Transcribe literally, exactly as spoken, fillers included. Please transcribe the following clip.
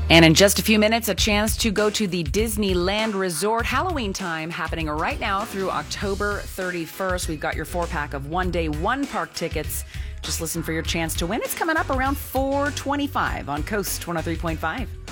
And in just a few minutes, a chance to go to the Disneyland Resort. Halloween time happening right now through October thirty-first. We've got your four-pack of one-day, one-park tickets. Just listen for your chance to win. It's coming up around four twenty-five on Coast one oh three point five.